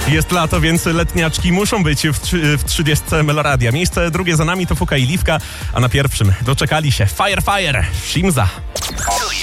Jest lato, więc letniaczki muszą być w 30 Meloradia. Miejsce drugie za nami to Fuka i Liwka, a na pierwszym doczekali się Fire, Shimza.